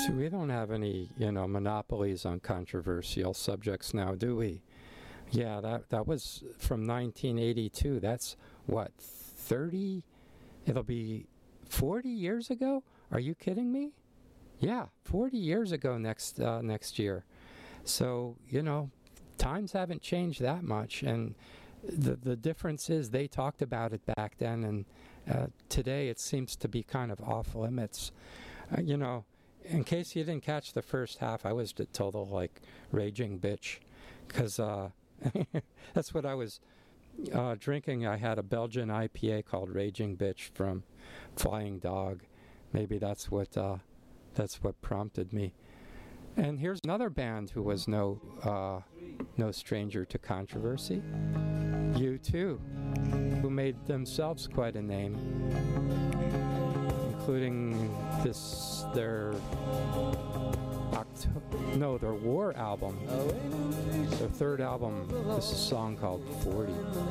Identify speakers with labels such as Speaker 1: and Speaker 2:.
Speaker 1: See, we don't have any, monopolies on controversial subjects now, do we? Yeah, that was from 1982. That's what, 30? It'll be 40 years ago? Are you kidding me? Yeah, 40 years ago next year. So, times haven't changed that much, and the difference is they talked about it back then, and today it seems to be kind of off limits. In case you didn't catch the first half, I was a total, raging bitch, because that's what I was drinking. I had a Belgian IPA called Raging Bitch from Flying Dog. Maybe that's what prompted me. And here's another band who was no stranger to controversy. U2, who made themselves quite a name, including their War album, their third album. This is a song called 40.